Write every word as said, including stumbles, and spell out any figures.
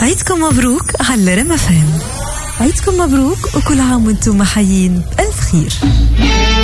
عيدكم مبروك على رم اف ام. عيدكم مبروك وكل عام وانتم حيين بألف خير.